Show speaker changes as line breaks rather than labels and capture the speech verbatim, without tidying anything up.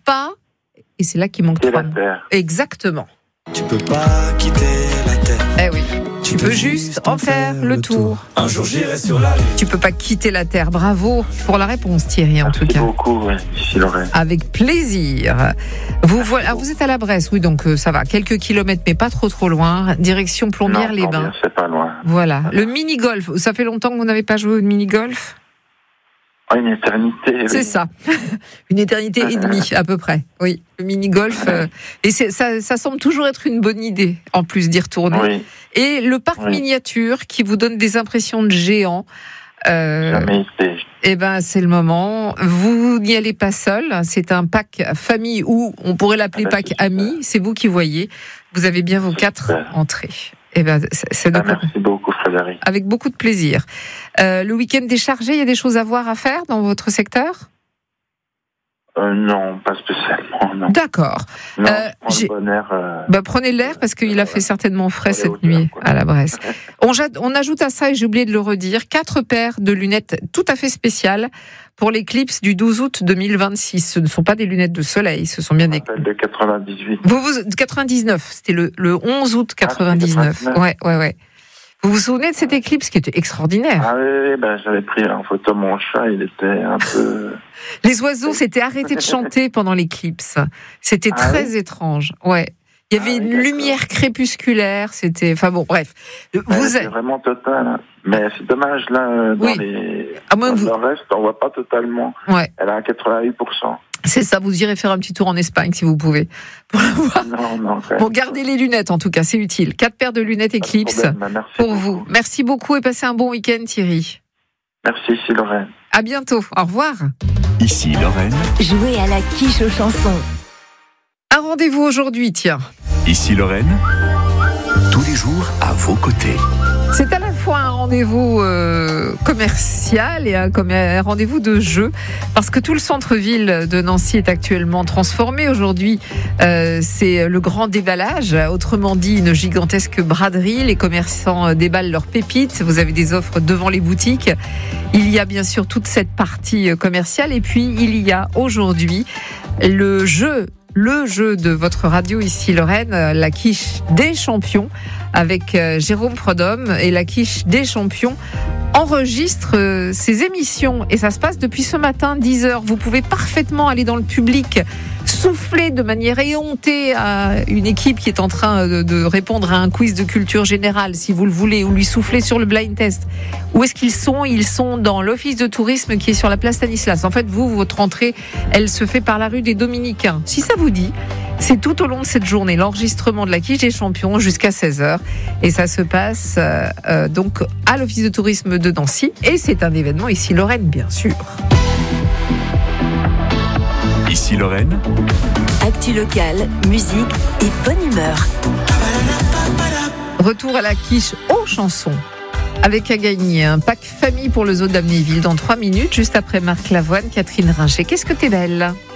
pas, et c'est là qu'il manque
quitter
trois
la
mots.
terre.
Exactement.
Tu peux pas quitter la terre.
Eh oui. Tu peux juste en faire le tour.
Un jour j'irai sur la lune.
Tu peux pas quitter la terre. Bravo pour la réponse, Thierry, en
Merci
tout cas.
beaucoup, ouais, ici Lorraine.
Avec plaisir. Vous voilà, ah, vous êtes à la Bresse, oui, donc euh, ça va. Quelques kilomètres, mais pas trop trop loin. Direction Plombières-les-Bains.
Plombières, c'est pas loin.
Voilà. Le mini-golf. Ça fait longtemps que vous n'avez pas joué au mini-golf ?
Oh, une éternité.
C'est
oui.
ça. Une éternité et demie, à peu près. Oui. Le mini-golf. euh, et c'est, ça, ça semble toujours être une bonne idée, en plus d'y retourner.
Oui,
Et le parc
Oui.
miniature qui vous donne des impressions de géant. Euh,
jamais été.
Eh ben, c'est le moment. Vous n'y allez pas seul. C'est un pack famille ou on pourrait l'appeler
Ah ben,
pack
c'est super.
ami. C'est vous qui voyez. Vous avez bien vos
C'est
quatre
super.
entrées. Eh ben, c'est, c'est de
Ah, merci beaucoup, Frédéric.
avec beaucoup de plaisir. Euh, le week-end est chargé. Il y a des choses à voir, à faire dans votre secteur ?
Euh, non, pas spécialement, non.
D'accord.
Non,
Euh,
je prends
j'ai-
le bon air. euh,
Bah, prenez l'air parce qu'il a fait certainement frais
Pour les
cette
hauteurs,
nuit
quoi.
à la Bresse. On, ja- on ajoute à ça, et j'ai oublié de le redire, quatre paires de lunettes tout à fait spéciales pour l'éclipse du douze août deux mille vingt-six. Ce ne sont pas des lunettes de soleil, ce sont bien
je
des...
m'appelle de quatre-vingt-dix-huit.
Vous, vous, quatre-vingt-dix-neuf, c'était le, le onze août quatre-vingt-dix-neuf.
quatre-vingt-dix-neuf.
Ouais, ouais, ouais. Vous vous souvenez de cette éclipse qui était extraordinaire?
Ah oui, oui, ben, j'avais pris en photo mon chat, il était un peu...
Les oiseaux s'étaient arrêtés de chanter pendant l'éclipse. C'était
Ah
très
oui
étrange. Ouais. Il y avait
Ah oui,
une
d'accord.
lumière crépusculaire. C'était, enfin bon, bref.
Ouais,
Vous,
c'est vraiment total. hein. Mais c'est dommage, là, dans,
Oui.
les...
à moins
dans
que vous,
le reste, on voit pas totalement.
ouais,
Elle a quatre-vingt-huit pour cent.
c'est ça. Vous irez faire un petit tour en Espagne si vous pouvez pour la voir.
Non, non, quand même.
Bon, gardez les lunettes en tout cas, c'est utile. Quatre paires de lunettes
Pas de
Eclipse
problème, ben, merci
pour
beaucoup.
vous. Merci beaucoup et passez un bon week-end, Thierry.
Merci, ici Lorraine.
À bientôt. Au revoir.
Ici Lorraine,
Jouez à la quiche aux chansons.
Un rendez-vous aujourd'hui, tiens.
ici Lorraine, tous les jours à vos côtés.
C'est à la fois un rendez-vous euh, commercial et un, comme un rendez-vous de jeu, parce que tout le centre-ville de Nancy est actuellement transformé. Aujourd'hui, euh, c'est le grand déballage, autrement dit une gigantesque braderie. Les commerçants déballent leurs pépites. Vous avez des offres devant les boutiques. Il y a bien sûr toute cette partie commerciale, et puis il y a aujourd'hui le jeu. Le jeu de votre radio ici Lorraine, la quiche des champions avec euh, Jérôme Prodhomme, et la quiche des champions enregistre euh, ses émissions et ça se passe depuis ce matin dix heures. Vous pouvez parfaitement aller dans le public, souffler de manière éhontée à une équipe qui est en train de, de répondre à un quiz de culture générale si vous le voulez, ou lui souffler sur le blind test. Où est-ce qu'ils sont ? Ils sont dans l'office de tourisme qui est sur la place Stanislas. En fait, vous, votre entrée, elle se fait par la rue des Dominicains. Si ça vous dit, c'est tout au long de cette journée, l'enregistrement de la quiche des champions jusqu'à seize heures. Et ça se passe euh, euh, donc à l'office de tourisme de Nancy. Et c'est un événement ici Lorraine, bien sûr.
Ici Lorraine,
Actu locale, musique et bonne humeur.
Retour à la quiche aux chansons. Avec à gagner un pack famille pour le zoo d'Amnéville dans trois minutes, juste après Marc Lavoine, Catherine Ringer. Qu'est-ce que t'es belle!